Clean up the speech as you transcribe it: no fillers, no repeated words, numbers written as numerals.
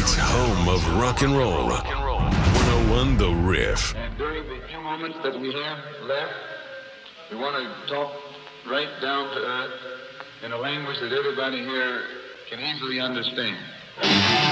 Detroit's home of rock and roll. 101 The Riff. And during the few moments that we have left, we want to talk right down to earth in a language that everybody here can easily understand.